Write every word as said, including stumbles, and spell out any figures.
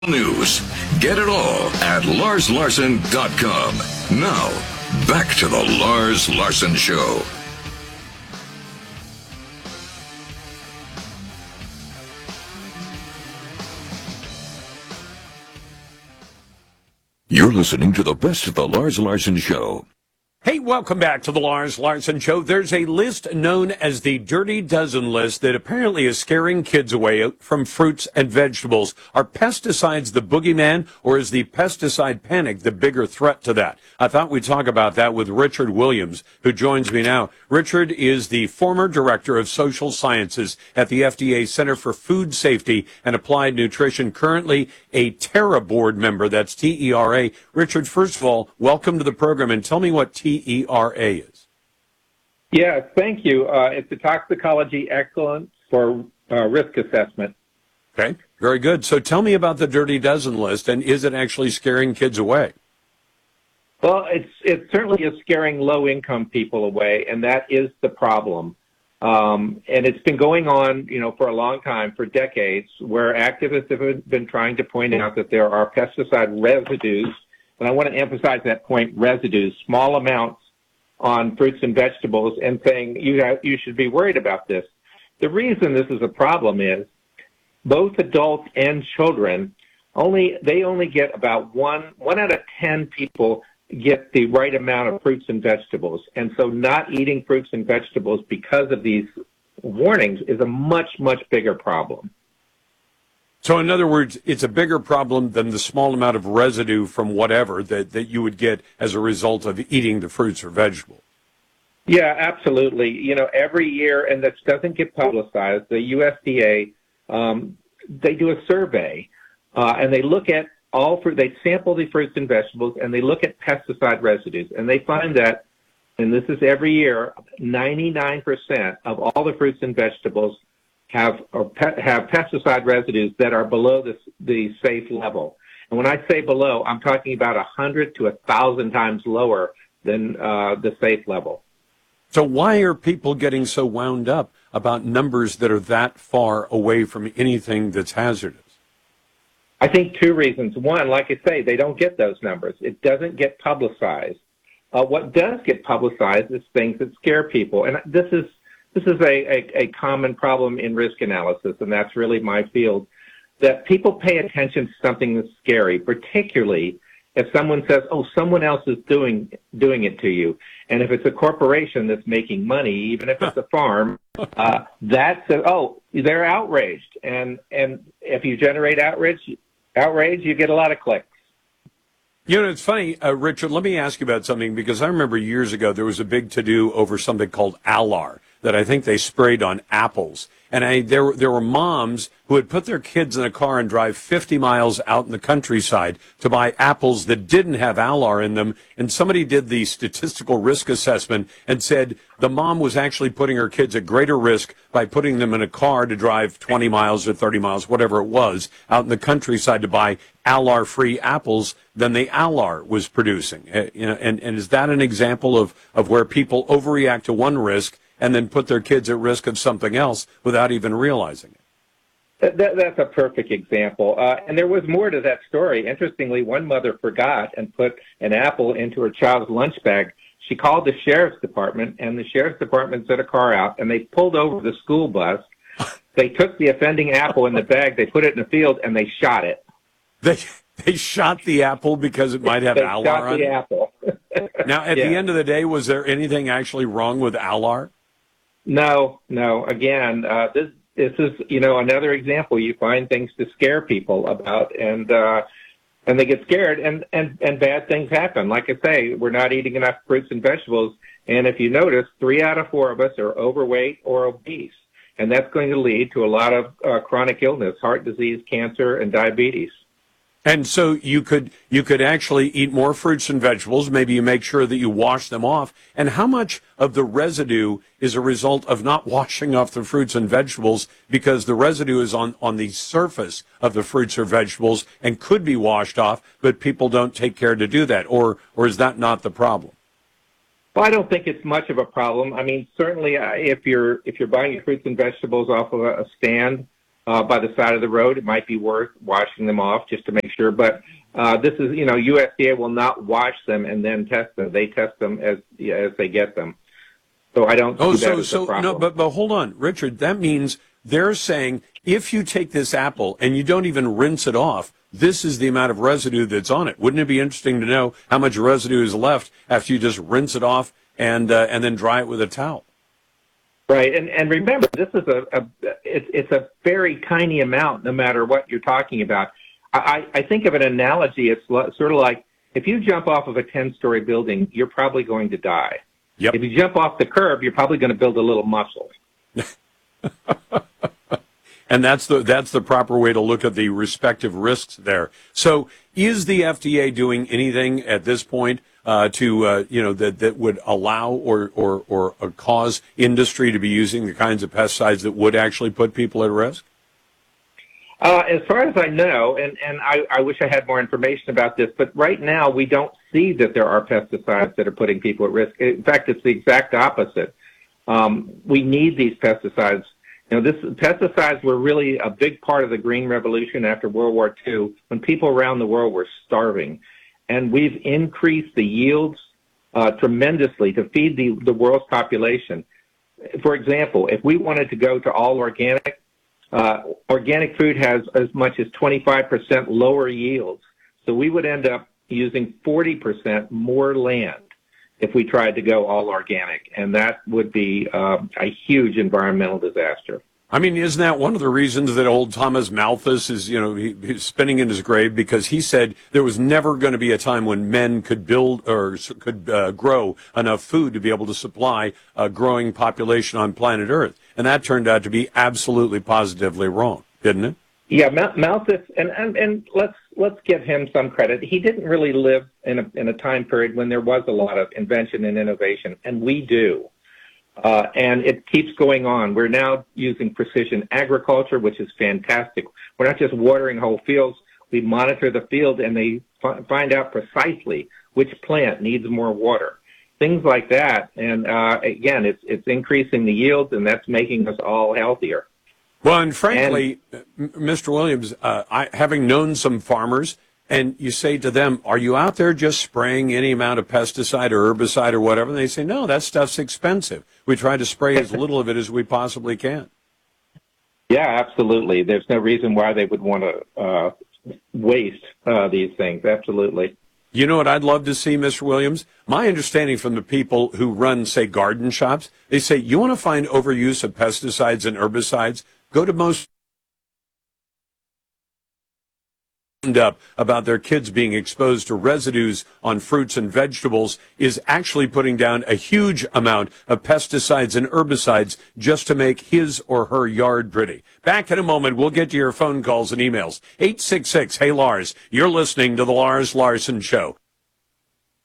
News. Get it all at lars larson dot com. Now, back to the Lars Larson Show. You're listening to the best of the Lars Larson Show. Hey, welcome back to the Lars Larson Show. There's a list known as the Dirty Dozen list that apparently is scaring kids away from fruits and vegetables. Are pesticides the boogeyman, or is the pesticide panic the bigger threat to that? I thought we'd talk about that with Richard Williams, who joins me now. Richard is the former director of social sciences at the F D A Center for Food Safety and Applied Nutrition, currently a TERRA board member. That's T E R A. Richard, first of all, welcome to the program, and tell me what T E R A is. Yes, thank you. Uh, it's a toxicology excellence for uh, risk assessment. Okay, very good. So tell me about the Dirty Dozen list, and is it actually scaring kids away? Well, it's it certainly is scaring low-income people away, and that is the problem. Um, and it's been going on, you know, for a long time, for decades, where activists have been trying to point out that there are pesticide residues. And I want to emphasize that point, residues, small amounts on fruits and vegetables, and saying you have, you should be worried about this. The reason this is a problem is both adults and children only they only get about one one out of ten people get the right amount of fruits and vegetables. And so not eating fruits and vegetables because of these warnings is a much, much bigger problem. So in other words, it's a bigger problem than the small amount of residue from whatever that, that you would get as a result of eating the fruits or vegetables. Yeah, absolutely. You know, every year, and this doesn't get publicized, the U S D A, um, they do a survey, uh, and they look at all fruit, they sample the fruits and vegetables, and they look at pesticide residues, and they find that, and this is every year, ninety-nine percent of all the fruits and vegetables have or pe- have pesticide residues that are below the, the safe level. And when I say below, I'm talking about one hundred to one thousand times lower than uh, the safe level. So why are people getting so wound up about numbers that are that far away from anything that's hazardous? I think two reasons. One, like I say, they don't get those numbers. It doesn't get publicized. Uh, what does get publicized is things that scare people. And this is This is a, a, a common problem in risk analysis, and that's really my field, that people pay attention to something that's scary, particularly if someone says, oh, someone else is doing doing it to you. And if it's a corporation that's making money, even if it's a farm, uh, that's, a, oh, they're outraged. And, and if you generate outrage, outrage, you get a lot of clicks. You know, it's funny, uh, Richard, let me ask you about something, because I remember years ago there was a big to-do over something called Alar that I think they sprayed on apples. And I, there, there were moms who had put their kids in a car and drive fifty miles out in the countryside to buy apples that didn't have Alar in them. And somebody did the statistical risk assessment and said the mom was actually putting her kids at greater risk by putting them in a car to drive twenty miles or thirty miles, whatever it was, out in the countryside to buy Alar-free apples than the Alar was producing. Uh, you know, and, and is that an example of, of where people overreact to one risk and then put their kids at risk of something else without even realizing it? That, that's a perfect example. Uh, and there was more to that story. Interestingly, one mother forgot and put an apple into her child's lunch bag. She called the sheriff's department, and the sheriff's department sent a car out, and they pulled over the school bus. They took the offending apple in the bag, they put it in the field, and they shot it. They they shot the apple because it might have they Alar shot on the it? apple. Now, at yeah. the end of the day, was there anything actually wrong with Alar? No, no. Again, uh, this this is you know another example. You find things to scare people about, and uh, and they get scared, and, and and bad things happen. Like I say, we're not eating enough fruits and vegetables, and if you notice, three out of four of us are overweight or obese, and that's going to lead to a lot of uh, chronic illness, heart disease, cancer, and diabetes. And so you could you could actually eat more fruits and vegetables. Maybe you make sure that you wash them off. And how much of the residue is a result of not washing off the fruits and vegetables, because the residue is on, on the surface of the fruits or vegetables and could be washed off, but people don't take care to do that? Or or is that not the problem? Well, I don't think it's much of a problem. I mean, certainly uh, if you're if you're buying your fruits and vegetables off of a, a stand, uh, by the side of the road, it might be worth washing them off just to make sure. But uh, this is, you know, U S D A will not wash them and then test them. They test them as as they get them. So I don't Oh, see that so as so a problem. no, but but hold on, Richard. That means they're saying if you take this apple and you don't even rinse it off, this is the amount of residue that's on it. Wouldn't it be interesting to know how much residue is left after you just rinse it off and uh, and then dry it with a towel? Right, and and remember, this is a, a it's it's a very tiny amount, no matter what you're talking about. I, I think of an analogy. It's sort of like if you jump off of a ten-story building, you're probably going to die. Yep. If you jump off the curb, you're probably going to build a little muscle. And that's the that's the proper way to look at the respective risks there. So, is the F D A doing anything at this point uh, to uh, you know that, that would allow or or or uh, cause industry to be using the kinds of pesticides that would actually put people at risk? Uh, as far as I know, and and I, I wish I had more information about this, but right now we don't see that there are pesticides that are putting people at risk. In fact, it's the exact opposite. Um, we need these pesticides. You know, this pesticides were really a big part of the Green Revolution after World War Two, when people around the world were starving, and we've increased the yields uh, tremendously to feed the the world's population. For example, if we wanted to go to all organic, uh, organic food has as much as twenty-five percent lower yields, so we would end up using forty percent more land if we tried to go all organic, and that would be uh, a huge environmental disaster. I mean, isn't that one of the reasons that old Thomas Malthus is, you know, he, he's spinning in his grave, because he said there was never going to be a time when men could build or could uh, grow enough food to be able to supply a growing population on planet Earth, and that turned out to be absolutely positively wrong, didn't it? Yeah, Malthus, and, and and let's let's give him some credit. He didn't really live in a in a time period when there was a lot of invention and innovation, and we do. Uh, and it keeps going on. We're now using precision agriculture, which is fantastic. We're not just watering whole fields. We monitor the field, and they f- find out precisely which plant needs more water. Things like that. And uh, again, it's it's increasing the yields, and that's making us all healthier. Well, and frankly, and, Mister Williams, uh, I, having known some farmers, and you say to them, are you out there just spraying any amount of pesticide or herbicide or whatever? And they say, no, that stuff's expensive. We try to spray as little of it as we possibly can. Yeah, absolutely. There's no reason why they would want to uh, waste uh, these things. Absolutely. You know what I'd love to see, Mister Williams? My understanding from the people who run, say, garden shops, they say, you want to find overuse of pesticides and herbicides? Go to most up about their kids being exposed to residues on fruits and vegetables is actually putting down a huge amount of pesticides and herbicides just to make his or her yard pretty. Back in a moment, we'll get to your phone calls and emails. eight six six, hey Lars, you're listening to the Lars Larson Show.